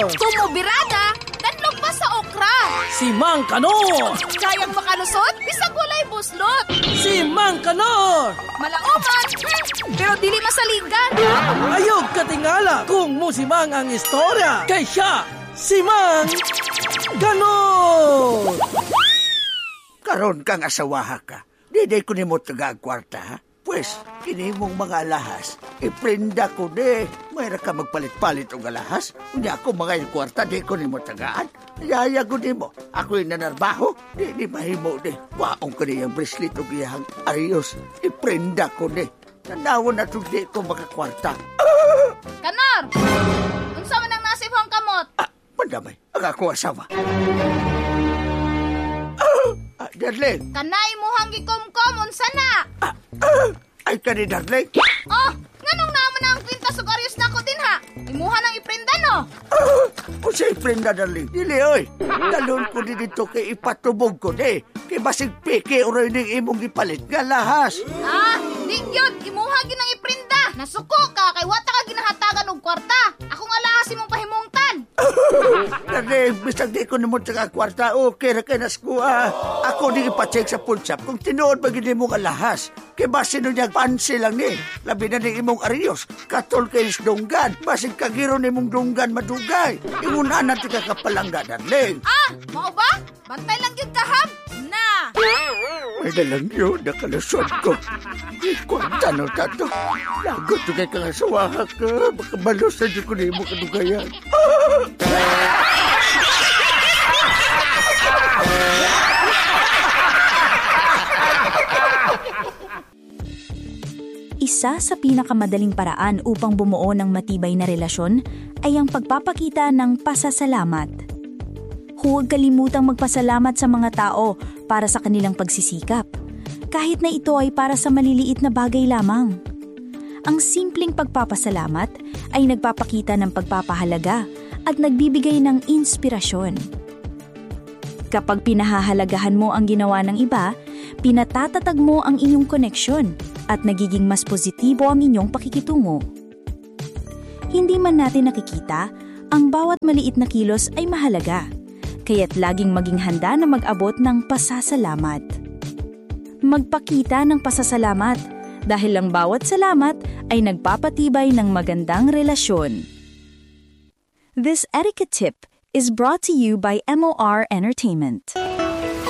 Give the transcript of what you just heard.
Tumubirada, kanlog pa sa okra. Si Mang Kanor! Kayang makalusot, bisag walay buslot. Si Mang Kanor! Malaoman, pero dili masaligan. Ayog katingala kung musimang ang istorya. Kay siya, si Mang Kanor! Karon kang asawaha ka. Diday ko ni mo taga-kwarta, ha? Pues, kini mong mga alahas, iprenda ko de. Mayra ka magpalit-palit og alahas. Unya ako mga kwarta, di ko ni mo tagaan. Yaya ko ni mo. Ako'y nanarbaho, di mahimo de. Waong ko niyang bracelet o giyahang ayos. Iprenda ko de. Nanawon na di ko makakwarta. Kanor! Unsa man ang nasib hong kamot? Pandamay, ang ako asawa. Darling. Kanay mo hang gikomkom, unsa na? Ay ka ni Darling. Oh, nganong naman ang kwintas ug aryos nako din ha? Imuha nang iprinda no? O siya iprenda, Darling. Dili, oy. Dalon ko din dito kay ipatubog ko, de. Kay basig peke o rin imong ipalit nga lahas. Di yun. Imuha ginang iprinda. Nasuko ka, kay wata ka ginahatagan og kwarta. Akong alahas imong pahimungtan. Darling, bisag di ko naman taga kwarta, okay na kay naskuha. Ako di ipacheck sa pawn shop kung tinuod ba gini mong alahas. Kay base no niyang pansi lang ni. Labi na ni imong aryos. Katol kay dunggan. Basig kagiro ni mong dunggan madugay. Inguna na ti kakapalangga, Darling. Mao ba? Bantay lang yun kaham. Na! May dalang yun, nakalusot ko. Di ko ang tanaw tato. Lagot ko kay kangasawaha ka. Baka balos na di ko na imong kadugayan. Isa sa pinakamadaling paraan upang bumuo ng matibay na relasyon ay ang pagpapakita ng pasasalamat. Huwag kalimutang magpasalamat sa mga tao para sa kanilang pagsisikap, kahit na ito ay para sa maliliit na bagay lamang. Ang simpleng pagpapasalamat ay nagpapakita ng pagpapahalaga at nagbibigay ng inspirasyon. Kapag pinahahalagahan mo ang ginawa ng iba, pinatatatag mo ang inyong koneksyon at nagiging mas positibo ang inyong pakikitungo. Hindi man natin nakikita, ang bawat maliit na kilos ay mahalaga, kaya't laging maging handa na mag-abot ng pasasalamat. Magpakita ng pasasalamat dahil ang bawat salamat ay nagpapatibay ng magandang relasyon. This etiquette tip is brought to you by MOR Entertainment.